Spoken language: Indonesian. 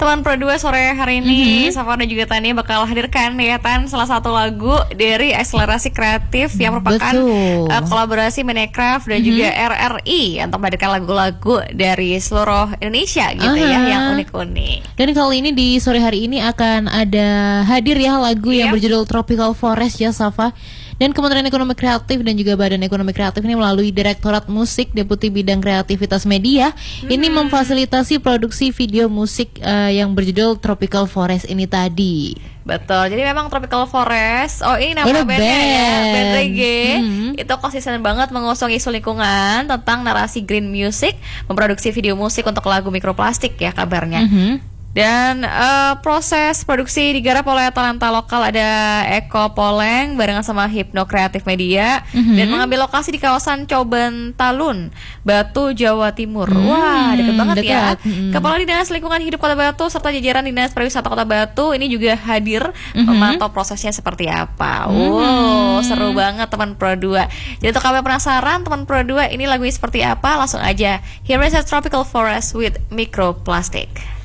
teman Pro 2 sore hari ini Safa dan juga Tania bakal hadirkan ya Tan salah satu lagu dari Akselerasi Kreatif yang merupakan kolaborasi Minecraft dan juga RRI untuk menghadirkan lagu-lagu dari seluruh Indonesia gitu ya yang unik-unik. Dan kali ini di sore hari ini akan ada hadir ya lagu yang berjudul Tropical Forest ya Safa. Dan Kementerian Ekonomi Kreatif dan juga Badan Ekonomi Kreatif ini melalui Direktorat Musik Deputi Bidang Kreativitas Media ini memfasilitasi produksi video musik yang berjudul Tropical Forest ini tadi. Betul, jadi memang Tropical Forest, ini nama bandnya ya, band reggae. Itu konsisten banget mengusung isu lingkungan tentang narasi green music, memproduksi video musik untuk lagu Mikroplastik ya kabarnya. Dan proses produksi digarap oleh talenta lokal, ada Eko Poleng barengan sama Hipno Kreatif Media dan mengambil lokasi di kawasan Coban Talun, Batu, Jawa Timur. Wah, deket banget ya. Kepala Dinas Lingkungan Hidup Kota Batu serta jajaran Dinas Pariwisata Kota Batu ini juga hadir memantau prosesnya seperti apa. Wow, seru banget teman Pro 2. Jadi untuk kalian penasaran teman Pro 2 ini lagunya seperti apa, langsung aja here is a Tropical Forest with Mikroplastik.